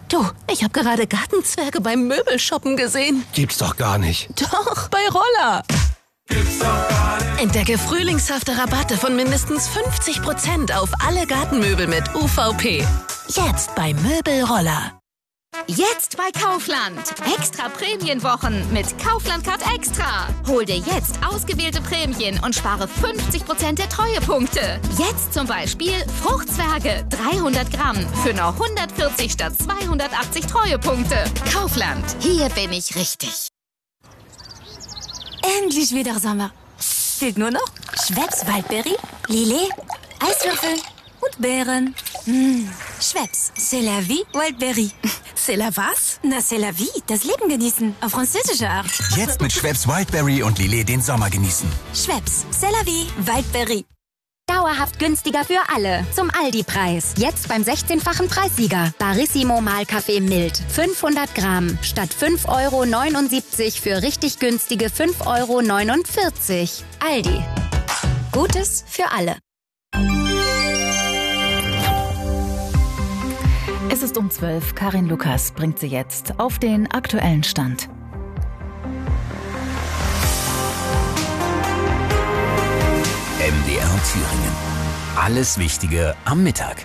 Du, ich habe gerade Gartenzwerge beim Möbelshoppen gesehen. Gibt's doch gar nicht. Doch, bei Roller. Gibt's doch gar nicht. Entdecke frühlingshafte Rabatte von mindestens 50% auf alle Gartenmöbel mit UVP. Jetzt bei Möbelroller. Jetzt bei Kaufland. Extra Prämienwochen mit Kaufland Card Extra. Hol dir jetzt ausgewählte Prämien und spare 50% der Treuepunkte. Jetzt zum Beispiel Fruchtzwerge 300 Gramm für nur 140 statt 280 Treuepunkte. Kaufland. Hier bin ich richtig. Endlich wieder Sommer. Fehlt nur noch Schweppes Waldbeere, Lillet, Eiswürfel und Beeren. Schweppes, c'est la vie, Wildberry. C'est la was? Na, c'est la vie, das Leben genießen, auf französische Art. Jetzt mit Schweppes Wildberry und Lillet den Sommer genießen. Schweppes, c'est la vie, Wildberry. Dauerhaft günstiger für alle. Zum Aldi-Preis. Jetzt beim 16-fachen Preissieger. Barissimo Mahlkaffee mild. 500 Gramm. Statt 5,79 € für richtig günstige 5,49 €. Aldi. Gutes für alle. Es ist um 12. Karin Lukas bringt sie jetzt auf den aktuellen Stand. MDR Thüringen. Alles Wichtige am Mittag.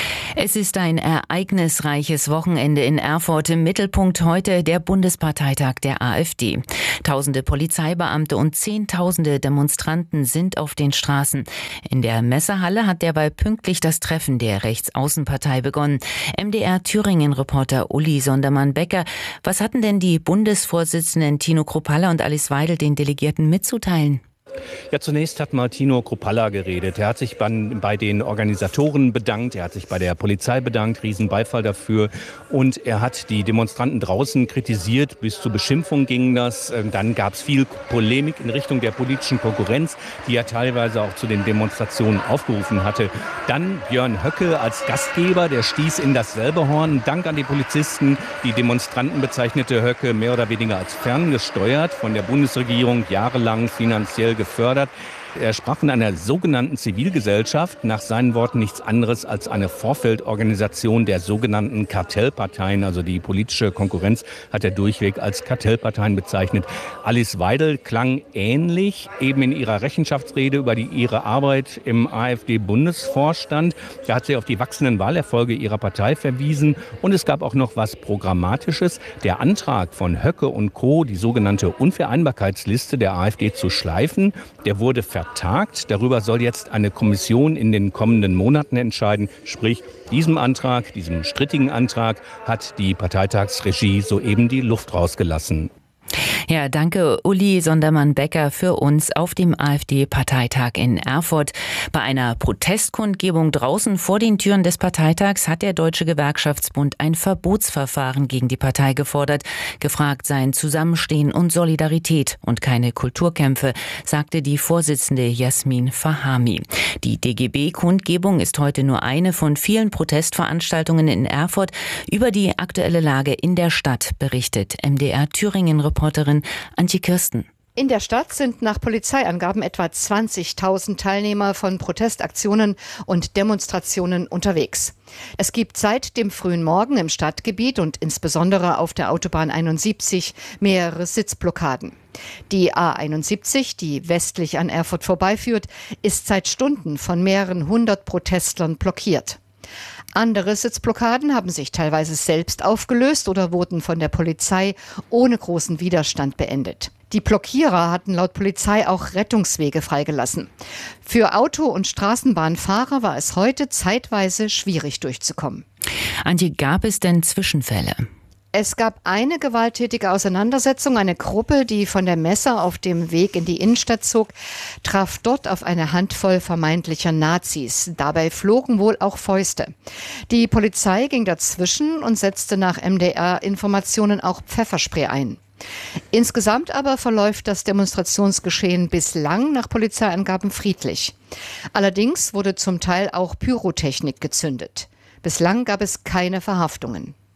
Es ist ein ereignisreiches Wochenende in Erfurt. Im Mittelpunkt heute der Bundesparteitag der AfD. Tausende Polizeibeamte und Zehntausende Demonstranten sind auf den Straßen. In der Messehalle hat derweil pünktlich das Treffen der Rechtsaußenpartei begonnen. MDR Thüringen-Reporter Uli Sondermann-Becker. Was hatten denn die Bundesvorsitzenden Tino Kruppalla und Alice Weidel den Delegierten mitzuteilen? Ja, zunächst hat mal Tino Kruppalla geredet. Er hat sich bei den Organisatoren bedankt, er hat sich bei der Polizei bedankt, Riesenbeifall dafür. Und er hat die Demonstranten draußen kritisiert, bis zur Beschimpfung ging das. Dann gab es viel Polemik in Richtung der politischen Konkurrenz, die er teilweise auch zu den Demonstrationen aufgerufen hatte. Dann Björn Höcke als Gastgeber, der stieß in dasselbe Horn. Dank an die Polizisten. Die Demonstranten bezeichnete Höcke mehr oder weniger als ferngesteuert, von der Bundesregierung jahrelang finanziell gefördert. Er sprach von einer sogenannten Zivilgesellschaft, nach seinen Worten nichts anderes als eine Vorfeldorganisation der sogenannten Kartellparteien, also die politische Konkurrenz hat er durchweg als Kartellparteien bezeichnet. Alice Weidel klang ähnlich, eben in ihrer Rechenschaftsrede über ihre Arbeit im AfD-Bundesvorstand. Da hat sie auf die wachsenden Wahlerfolge ihrer Partei verwiesen und es gab auch noch was Programmatisches. Der Antrag von Höcke und Co., die sogenannte Unvereinbarkeitsliste der AfD zu schleifen, der wurde vertagt. Darüber soll jetzt eine Kommission in den kommenden Monaten entscheiden. Sprich, diesem strittigen Antrag, hat die Parteitagsregie soeben die Luft rausgelassen. Ja, danke Uli Sondermann-Becker für uns auf dem AfD-Parteitag in Erfurt. Bei einer Protestkundgebung draußen vor den Türen des Parteitags hat der Deutsche Gewerkschaftsbund ein Verbotsverfahren gegen die Partei gefordert. Gefragt seien Zusammenstehen und Solidarität und keine Kulturkämpfe, sagte die Vorsitzende Jasmin Fahami. Die DGB-Kundgebung ist heute nur eine von vielen Protestveranstaltungen in Erfurt. Über die aktuelle Lage in der Stadt berichtet MDR Thüringen-Reporterin Antje Kirsten. In der Stadt sind nach Polizeiangaben etwa 20.000 Teilnehmer von Protestaktionen und Demonstrationen unterwegs. Es gibt seit dem frühen Morgen im Stadtgebiet und insbesondere auf der Autobahn 71 mehrere Sitzblockaden. Die A71, die westlich an Erfurt vorbeiführt, ist seit Stunden von mehreren hundert Protestlern blockiert. Andere Sitzblockaden haben sich teilweise selbst aufgelöst oder wurden von der Polizei ohne großen Widerstand beendet. Die Blockierer hatten laut Polizei auch Rettungswege freigelassen. Für Auto- und Straßenbahnfahrer war es heute zeitweise schwierig durchzukommen. Antje, gab es denn Zwischenfälle? Es gab eine gewalttätige Auseinandersetzung. Eine Gruppe, die von der Messe auf dem Weg in die Innenstadt zog, traf dort auf eine Handvoll vermeintlicher Nazis. Dabei flogen wohl auch Fäuste. Die Polizei ging dazwischen und setzte nach MDR-Informationen auch Pfefferspray ein. Insgesamt aber verläuft das Demonstrationsgeschehen bislang nach Polizeiangaben friedlich. Allerdings wurde zum Teil auch Pyrotechnik gezündet. Bislang gab es keine Verhaftungen.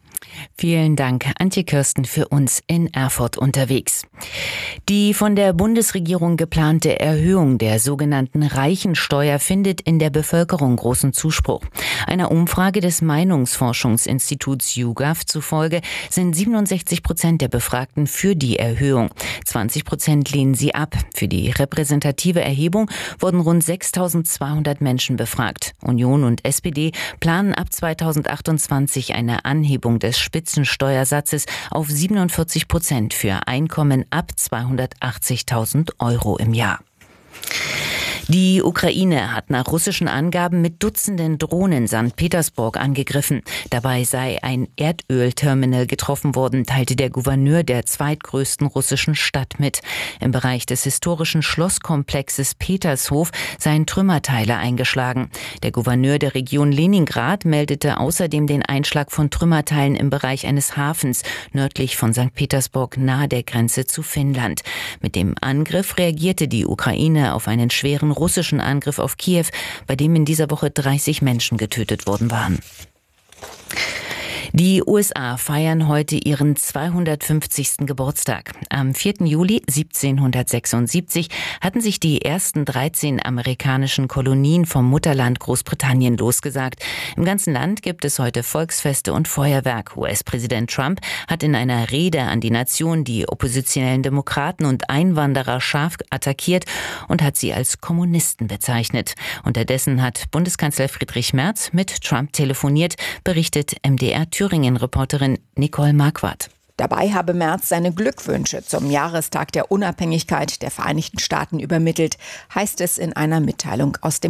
Vielen Dank, Antje Kirsten, für uns in Erfurt unterwegs. Die von der Bundesregierung geplante Erhöhung der sogenannten Reichensteuer findet in der Bevölkerung großen Zuspruch. Einer Umfrage des Meinungsforschungsinstituts YouGov zufolge sind 67% der Befragten für die Erhöhung. 20% lehnen sie ab. Für die repräsentative Erhebung wurden rund 6.200 Menschen befragt. Union und SPD planen ab 2028 eine Anhebung des Spitzensteuersatzes auf 47% für Einkommen ab 280.000 Euro im Jahr. Die Ukraine hat nach russischen Angaben mit Dutzenden Drohnen St. Petersburg angegriffen. Dabei sei ein Erdölterminal getroffen worden, teilte der Gouverneur der zweitgrößten russischen Stadt mit. Im Bereich des historischen Schlosskomplexes Petershof seien Trümmerteile eingeschlagen. Der Gouverneur der Region Leningrad meldete außerdem den Einschlag von Trümmerteilen im Bereich eines Hafens nördlich von St. Petersburg nahe der Grenze zu Finnland. Mit dem Angriff reagierte die Ukraine auf einen schweren russischen Angriff auf Kiew, bei dem in dieser Woche 30 Menschen getötet worden waren. Die USA feiern heute ihren 250. Geburtstag. Am 4. Juli 1776 hatten sich die ersten 13 amerikanischen Kolonien vom Mutterland Großbritannien losgesagt. Im ganzen Land gibt es heute Volksfeste und Feuerwerk. US-Präsident Trump hat in einer Rede an die Nation die oppositionellen Demokraten und Einwanderer scharf attackiert und hat sie als Kommunisten bezeichnet. Unterdessen hat Bundeskanzler Friedrich Merz mit Trump telefoniert, berichtet MDR-Thüringen-Reporterin Nicole Marquardt. Dabei habe Merz seine Glückwünsche zum Jahrestag der Unabhängigkeit der Vereinigten Staaten übermittelt, heißt es in einer Mitteilung aus dem